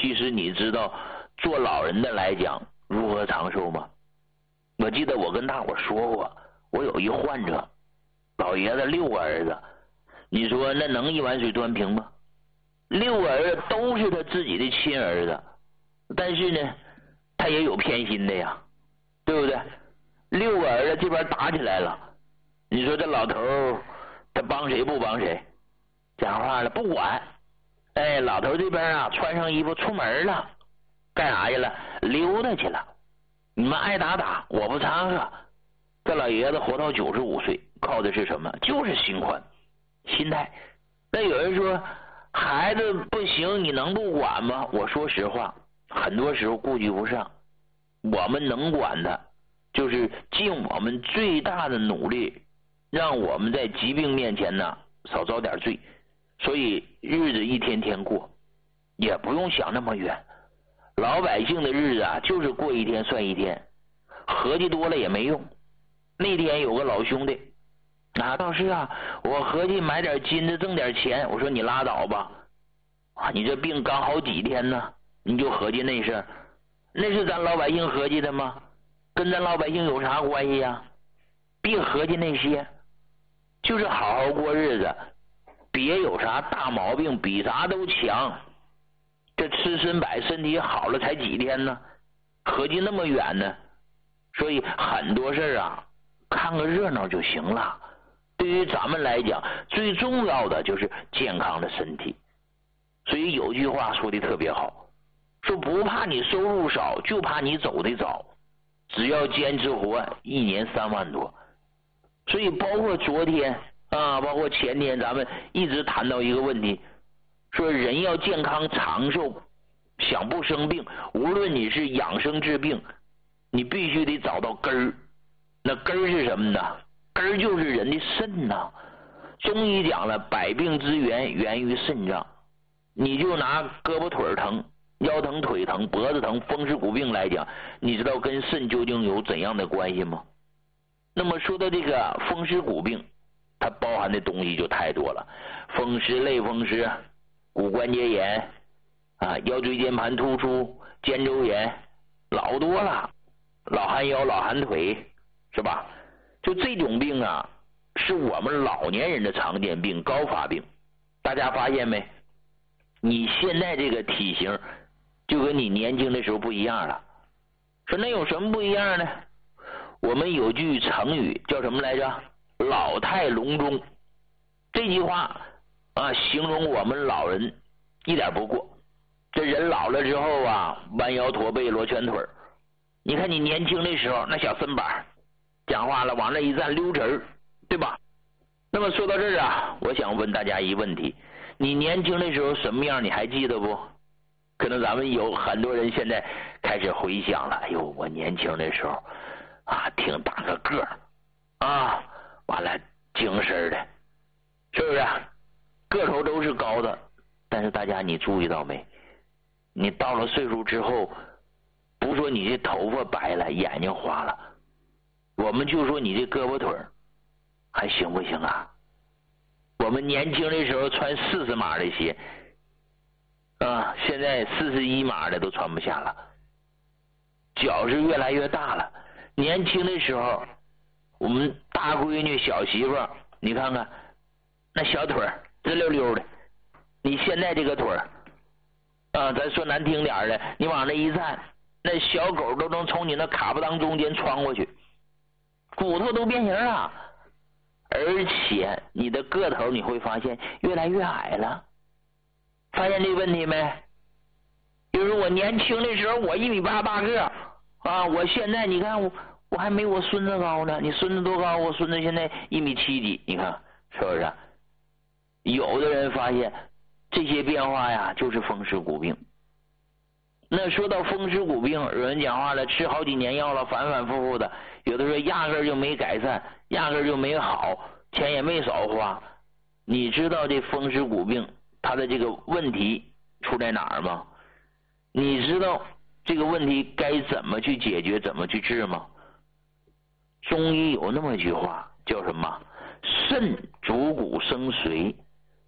其实你知道做老人的来讲如何长寿吗？我记得我跟大伙说过，我有一患者，老爷子6个儿子，你说那能一碗水端平吗？6个儿子都是他自己的亲儿子，但是呢他也有偏心的呀，对不对？6个儿子这边打起来了，你说这老头他帮谁不帮谁？讲话了不管。哎，老头这边啊穿上衣服出门了，干啥去了？溜达去了。你们爱打打，我不掺和。这老爷子活到95岁，靠的是什么？就是心宽，心态。那有人说孩子不行，你能不管吗？我说实话，很多时候顾及不上。我们能管的，就是尽我们最大的努力，让我们在疾病面前呢少遭点罪。所以日子一天天过，也不用想那么远。老百姓的日子啊，就是过一天算一天，合计多了也没用。那天有个老兄弟啊，道士啊，我合计买点金子挣点钱。我说你拉倒吧，啊，你这病刚好几天呢，你就合计那事儿，那是咱老百姓合计的吗？跟咱老百姓有啥关系呀？别合计那些，就是好好过日子，别有啥大毛病，比啥都强。这吃参柏身体好了才几天呢，合计那么远呢。所以很多事啊，看个热闹就行了。对于咱们来讲，最重要的就是健康的身体。所以有句话说的特别好，说不怕你收入少，就怕你走得早。只要坚持活，1年3万多。所以包括昨天啊，包括前天，咱们一直谈到一个问题，说人要健康长寿，想不生病，无论你是养生治病，你必须得找到根儿。那根儿是什么呢？根儿就是人的肾呐。中医讲了，百病之源源于肾脏。你就拿胳膊腿疼、腰疼、腿疼、脖子疼、风湿骨病来讲，你知道跟肾究竟有怎样的关系吗？那么说到这个风湿骨病，它包含的东西就太多了，风湿、类风湿、骨关节炎啊、腰椎间盘突出、肩周炎，老多了，老寒腰、老寒腿，是吧？就这种病啊，是我们老年人的常见病、高发病。大家发现没？你现在这个体型就跟你年轻的时候不一样了。说那有什么不一样呢？我们有句成语叫什么来着？老态龙钟。这句话啊，形容我们老人一点不过。这人老了之后啊，弯腰驼背罗圈腿。你看你年轻的时候那小身板，讲话了往那一站溜直儿，对吧？那么说到这儿啊，我想问大家一个问题，你年轻的时候什么样你还记得不？可能咱们有很多人现在开始回想了，哎呦，我年轻的时候啊，挺大个个儿啊，完了精神的，是不是？个头都是高的，但是大家你注意到没？你到了岁数之后，不说你这头发白了，眼睛花了，我们就说你这胳膊腿还行不行啊？我们年轻的时候穿40码的鞋啊，现在41码的都穿不下了，脚是越来越大了。年轻的时候，我们大闺女、小媳妇，你看看那小腿直溜溜的，你现在这个腿啊，咱说难听点的，你往那一站，那小狗都能从你那卡布裆中间穿过去，骨头都变形了。而且你的个头你会发现越来越矮了，发现这个问题没？就是我年轻的时候我1.88米个啊，我现在你看我还没我孙子高呢。你孙子多高？我孙子现在1.7米几，你看是不是？有的人发现这些变化呀，就是风湿骨病。那说到风湿骨病，有人讲话了，吃好几年药了，反反复复的，有的说压根儿就没改善，压根儿就没好，钱也没少花。你知道这风湿骨病它的这个问题出在哪儿吗？你知道这个问题该怎么去解决，怎么去治吗？中医有那么一句话叫什么？肾主骨生髓，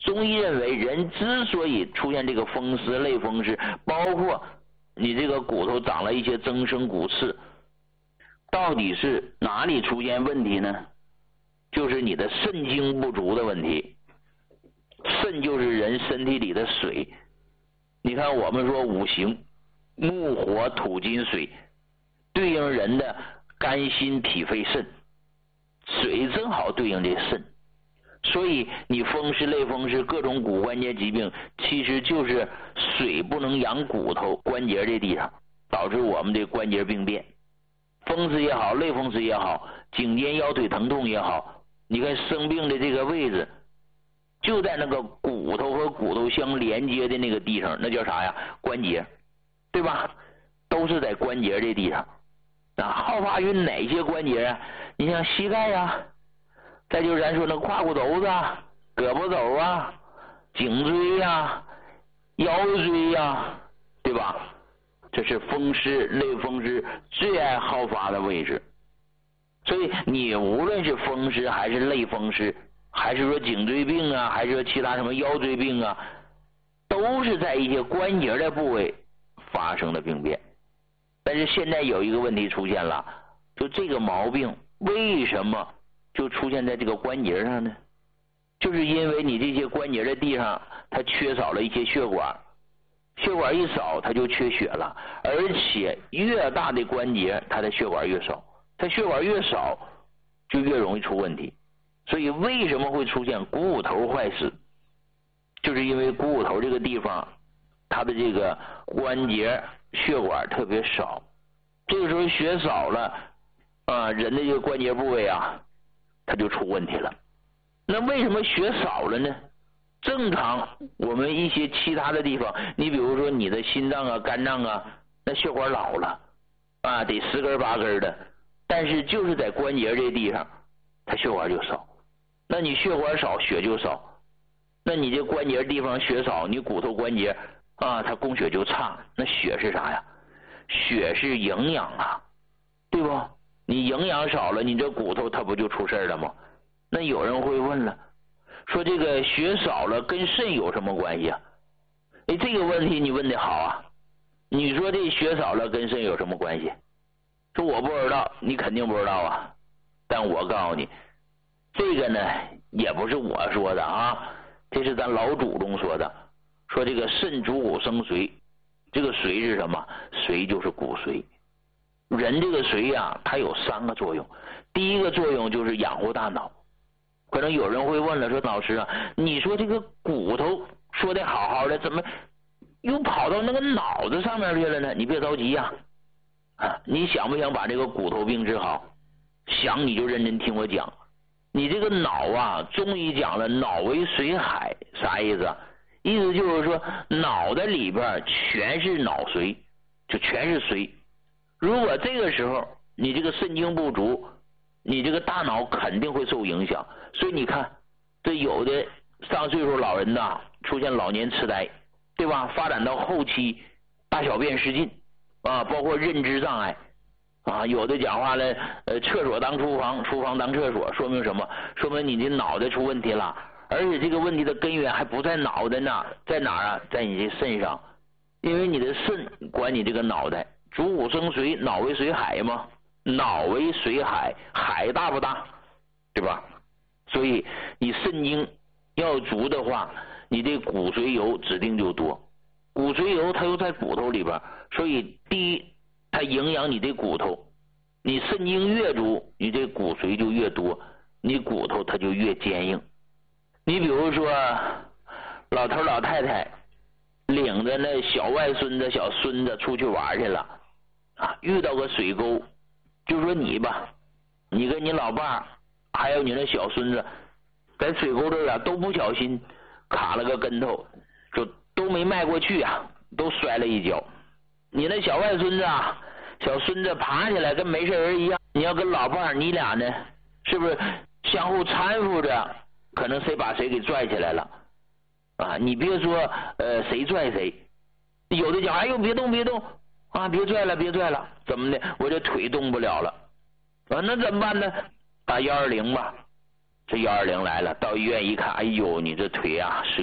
中医认为，人之所以出现这个风湿、类风湿，包括你这个骨头长了一些增生骨刺，到底是哪里出现问题呢？就是你的肾精不足的问题。肾就是人身体里的水。你看我们说五行，木火土金水，对应人的肝心脾肺肾，水正好对应这肾。所以你风湿、类风湿、各种骨关节疾病，其实就是水不能养骨头关节这地方，导致我们这关节病变。风湿也好，类风湿也好，颈肩腰腿疼痛也好，你看生病的这个位置就在那个骨头和骨头相连接的那个地方，那叫啥呀？关节，对吧？都是在关节这地方。好发于哪些关节啊？你像膝盖啊，再就是咱说那胯骨轴子、胳膊肘啊、颈椎呀、腰椎呀，对吧？这是风湿、类风湿最爱好发的位置。所以你无论是风湿还是类风湿，还是说颈椎病啊，还是说其他什么腰椎病啊，都是在一些关节的部位发生的病变。但是现在有一个问题出现了，就这个毛病为什么就出现在这个关节上呢？就是因为你这些关节的地上它缺少了一些血管，血管一少它就缺血了，而且越大的关节它的血管越少，它血管越少就越容易出问题。所以为什么会出现股骨头坏死，就是因为股骨头这个地方它的这个关节血管特别少，这个时候血少了人的这个关节部位啊它就出问题了。那为什么血少了呢？正常我们一些其他的地方，你比如说你的心脏啊、肝脏啊，那血管老了得10根8根的，但是就是在关节这地方它血管就少。那你血管少，血就少，那你这关节地方血少，你骨头关节它供血就差。那血是啥呀？血是营养啊，对不？你营养少了，你这骨头它不就出事了吗？那有人会问了，说这个血少了跟肾有什么关系啊？这个问题你问的好啊。你说这血少了跟肾有什么关系？说我不知道，你肯定不知道啊。但我告诉你，这个呢也不是我说的啊，这是咱老祖宗说的，说这个肾主骨生髓，这个髓是什么？髓就是骨髓。人这个髓呀，它有3个作用。第一个作用就是养护大脑。可能有人会问了，说老师啊，你说这个骨头说的好好的，怎么又跑到那个脑子上面去了呢？你别着急呀，你想不想把这个骨头病治好？想你就认真听我讲。你这个脑啊，中医讲了，脑为髓海，啥意思啊？意思就是说脑袋里边全是脑髓，就全是髓。如果这个时候你这个肾精不足，你这个大脑肯定会受影响。所以你看，这有的上岁数老人呐，出现老年痴呆，对吧？发展到后期大小便失禁包括认知障碍有的讲话了，厕所当厨房，厨房当厕所，说明什么？说明你的脑袋出问题了，而且这个问题的根源还不在脑袋呢，在哪儿啊？在你这肾上，因为你的肾管你这个脑袋，主骨生髓，脑为髓海嘛，脑为髓海，海大不大？对吧？所以你肾精要足的话，你这骨髓油指定就多。骨髓油它又在骨头里边，所以第一，它营养你的骨头，你肾精越足，你这骨髓就越多，你骨头它就越坚硬。你比如说老头老太太领着那小外孙子小孙子出去玩去了遇到个水沟，就说你吧，你跟你老爸还有你那小孙子在水沟这都不小心卡了个跟头，就都没迈过去都摔了一跤。你那小外孙子小孙子爬起来跟没事人一样，你要跟老伴你俩呢，是不是相互搀扶着，可能谁把谁给拽起来了你别说谁拽谁，有的讲哎呦别动别动别拽了别拽了，怎么的？我这腿动不了了那怎么办呢？打120吧。这120来了，到医院一看，哎呦你这腿是